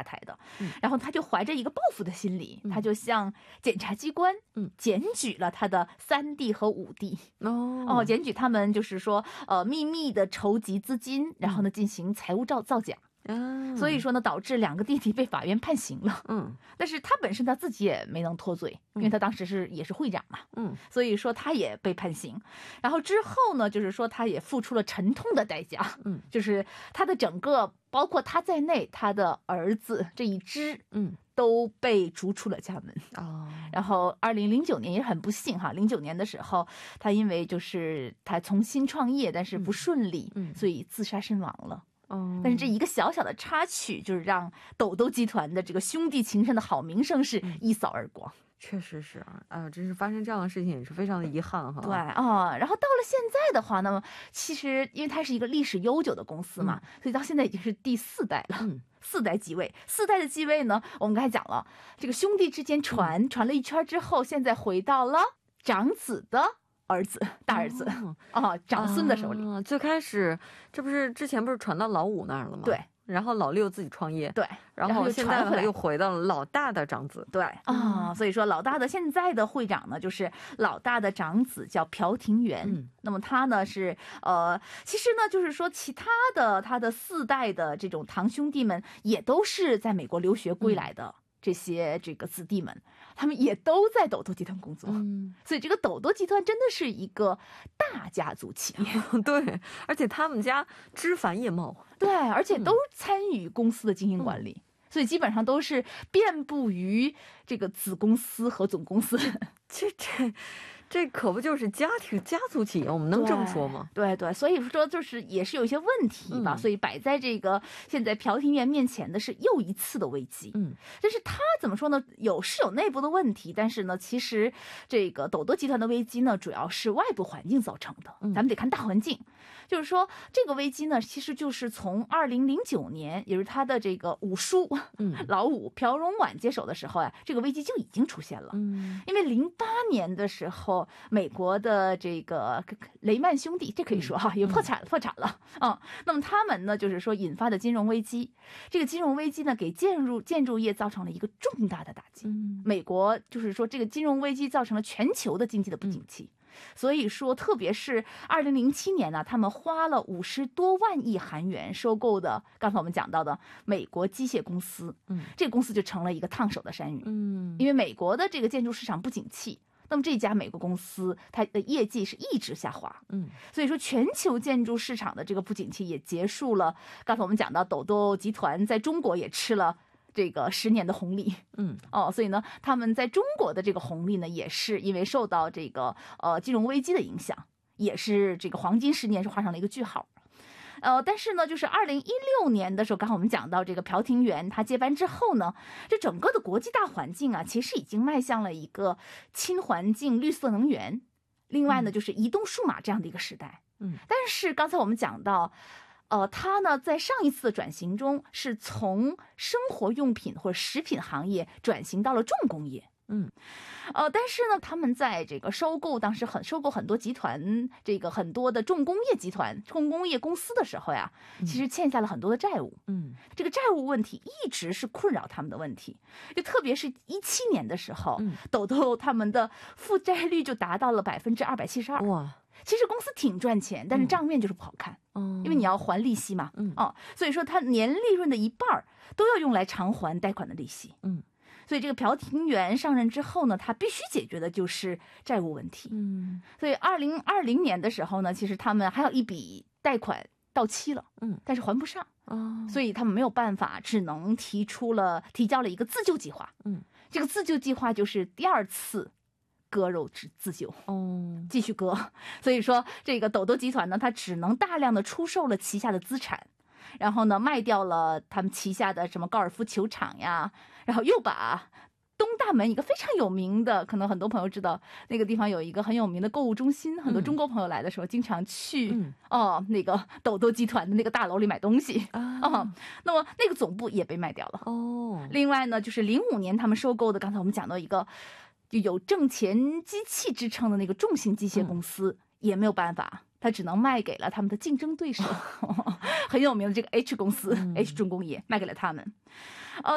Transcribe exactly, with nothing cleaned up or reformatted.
台的。然后他就怀着一个报复的心理，他就向检察机关检举了他的三弟和五弟。哦，检举他们就是说呃秘密的筹集资金，然后呢进行财务造造假。所以说呢，导致两个弟弟被法院判刑了。嗯，但是他本身他自己也没能脱罪，因为他当时是也是会长嘛。嗯，所以说他也被判刑。然后之后呢，就是说他也付出了沉痛的代价。嗯，就是他的整个，包括他在内，他的儿子这一支，嗯，都被逐出了家门。哦，然后二零零九年也很不幸哈，零九年的时候，他因为就是他重新创业，但是不顺利，嗯，所以自杀身亡了。哦，但是这一个小小的插曲，就是让抖抖集团的这个兄弟情深的好名声是一扫而光。 确实是啊，啊，真是发生这样的事情也是非常的遗憾哈。 对啊，然后到了现在的话，那么其实因为它是一个历史悠久的公司嘛，嗯、所以到现在已经是第四代了。嗯，四代继位，四代的继位呢，我们刚才讲了，这个兄弟之间传、嗯、传了一圈之后，现在回到了长子的儿子，大儿子哦、哦，长孙的手里、 啊。最开始这不是之前不是传到老五那儿了吗？ 对。 然后老六自己创业， 对， 然后现在又回到了老大的长子， 对啊、嗯哦，所以说老大的现在的会长呢，就是老大的长子叫朴廷元。嗯，那么他呢是呃，其实呢就是说其他的他的四代的这种堂兄弟们也都是在美国留学归来的。嗯，这些这个子弟们，他们也都在抖抖集团工作。嗯，所以这个抖抖集团真的是一个大家族企业。 对，而且他们家枝繁叶茂。 对，而且都参与公司的经营管理。嗯，所以基本上都是遍布于这个子公司和总公司。 这这这可不就是家庭家族企业，我们能这么说吗？ 对 对, 对，所以说就是也是有一些问题吧。嗯，所以摆在这个现在朴廷元面前的是又一次的危机。嗯，但是他怎么说呢？有是有内部的问题，但是呢，其实这个抖抖集团的危机呢，主要是外部环境造成的。嗯，咱们得看大环境，就是说这个危机呢，其实就是从二零零九年，也就是他的这个五叔，嗯，老五朴荣晚接手的时候呀，这个危机就已经出现了。嗯，因为零八年的时候。美国的这个雷曼兄弟，这可以说哈，也破产了，破产了啊、嗯。那么他们呢，就是说引发的金融危机，这个金融危机呢，给建筑建筑业造成了一个重大的打击。嗯，美国就是说这个金融危机造成了全球的经济的不景气。嗯，所以说，特别是二零零七年呢，他们花了五十多万亿韩元收购的，刚才我们讲到的美国机械公司。嗯，这个公司就成了一个烫手的山芋。嗯，因为美国的这个建筑市场不景气。那么这家美国公司它的业绩是一直下滑。嗯，所以说全球建筑市场的这个不景气也结束了。刚才我们讲到抖抖集团在中国也吃了这个十年的红利。嗯，哦，所以呢他们在中国的这个红利呢，也是因为受到这个呃金融危机的影响，也是这个黄金十年是画上了一个句号。呃，但是呢，就是二零一六年的时候，刚才我们讲到这个朴廷元他接班之后呢，这整个的国际大环境啊，其实已经迈向了一个亲环境、绿色能源，另外呢，就是移动数码这样的一个时代。嗯，但是刚才我们讲到，呃，他呢在上一次的转型中，是从生活用品或者食品行业转型到了重工业。嗯，呃，但是呢，他们在这个收购当时很收购很多集团，这个很多的重工业集团、重工业公司的时候呀，其实欠下了很多的债务。嗯，这个债务问题一直是困扰他们的问题，就特别是一七年的时候，嗯、抖抖他们的负债率就达到了百分之二百七十二。哇！其实公司挺赚钱，但是账面就是不好看。嗯，因为你要还利息嘛。嗯，哦，所以说它年利润的一半都要用来偿还贷款的利息。嗯。所以这个朴廷元上任之后呢，他必须解决的就是债务问题。嗯，所以二零二零年的时候呢，其实他们还有一笔贷款到期了，嗯，但是还不上。哦，所以他们没有办法，只能提出了提交了一个自救计划。嗯，这个自救计划就是第二次割肉自自救。哦，继续割。所以说这个抖抖集团呢，它只能大量的出售了旗下的资产。然后呢，卖掉了他们旗下的什么高尔夫球场呀，然后又把东大门一个非常有名的，可能很多朋友知道，那个地方有一个很有名的购物中心，很多中国朋友来的时候经常去、嗯、哦那个抖抖集团的那个大楼里买东西啊、哦。那么那个总部也被卖掉了。哦，另外呢，就是零五年他们收购的，刚才我们讲到一个就有挣钱机器之称的那个重型机械公司、嗯、也没有办法。他只能卖给了他们的竞争对手，很有名的这个 H 公司、嗯、H 重工业卖给了他们。